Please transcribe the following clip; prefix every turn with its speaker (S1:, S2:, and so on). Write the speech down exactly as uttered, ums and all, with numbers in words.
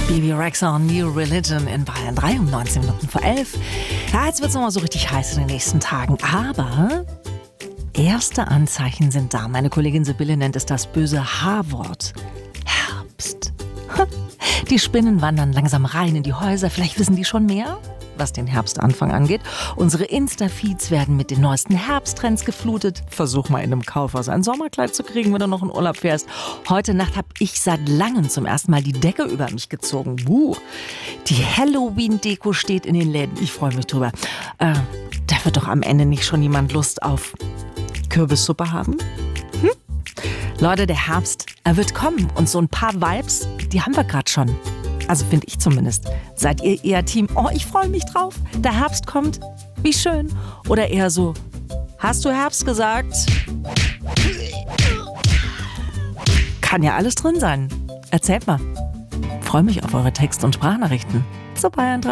S1: Bebe Rexha, New Religion in Bayern drei um neunzehn Minuten vor elf. Ja, jetzt wird es nochmal so richtig heiß in den nächsten Tagen. Aber erste Anzeichen sind da. Meine Kollegin Sibylle nennt es das böse H-Wort. Herbst. Die Spinnen wandern langsam rein in die Häuser. Vielleicht wissen die schon mehr, was den Herbstanfang angeht. Unsere Insta-Feeds werden mit den neuesten Herbsttrends geflutet. Versuch mal in einem Kaufhaus ein Sommerkleid zu kriegen, wenn du noch in Urlaub fährst. Heute Nacht habe ich seit langem zum ersten Mal die Decke über mich gezogen. Buh. Die Halloween-Deko steht in den Läden. Ich freue mich drüber. Äh, da wird doch am Ende nicht schon jemand Lust auf Kürbissuppe haben? Hm? Leute, der Herbst, er wird kommen. Und so ein paar Vibes, die haben wir gerade schon. Also finde ich zumindest. Seid ihr eher Team, oh, ich freue mich drauf, der Herbst kommt, wie schön? Oder eher so, hast du Herbst gesagt? Kann ja alles drin sein. Erzählt mal. Freue mich auf eure Text- und Sprachnachrichten. Zu Bayern drei.